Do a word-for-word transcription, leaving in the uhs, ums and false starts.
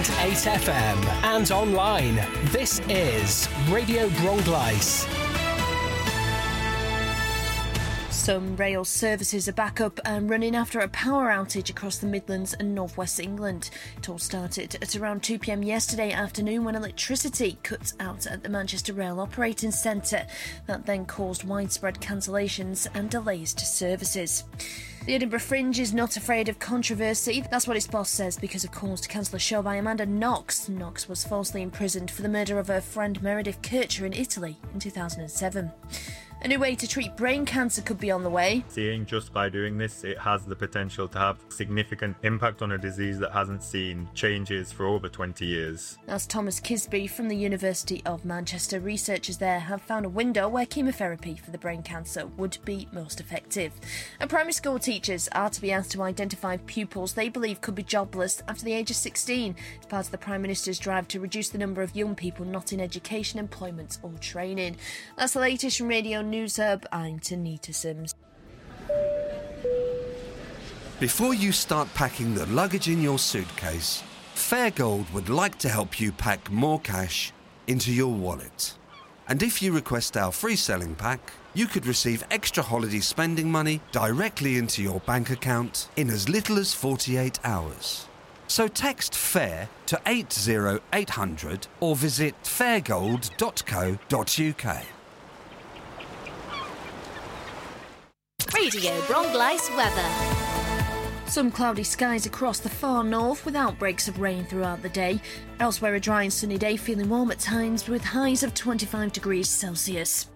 eight F M and online. This is Radio Bronglais. Some rail services are back up and running after a power outage across the Midlands and North West England. It all started at around two p m yesterday afternoon when electricity cut out at the Manchester Rail Operating Centre. That then caused widespread cancellations and delays to services. The Edinburgh Fringe is not afraid of controversy. That's what its boss says because of calls to cancel a show by Amanda Knox. Knox was falsely imprisoned for the murder of her friend Meredith Kircher in Italy in two thousand seven. A new way to treat brain cancer could be on the way. Seeing just by doing this, it has the potential to have significant impact on a disease that hasn't seen changes for over twenty years. That's Thomas Kisby from the University of Manchester. Researchers there have found a window where chemotherapy for the brain cancer would be most effective. And primary school teachers are to be asked to identify pupils they believe could be jobless after the age of sixteen. It's part of the Prime Minister's drive to reduce the number of young people not in education, employment or training. That's the latest from Radio News Hub. I'm Tanita Sims. Before you start packing the luggage in your suitcase, Fairgold would like to help you pack more cash into your wallet. And if you request our free selling pack, you could receive extra holiday spending money directly into your bank account in as little as forty-eight hours. So text FAIR to eight zero eight hundred or visit fairgold dot co dot uk. Radio Bronglais weather. Some cloudy skies across the far north with outbreaks of rain throughout the day. Elsewhere a dry and sunny day, feeling warm at times with highs of twenty-five degrees Celsius.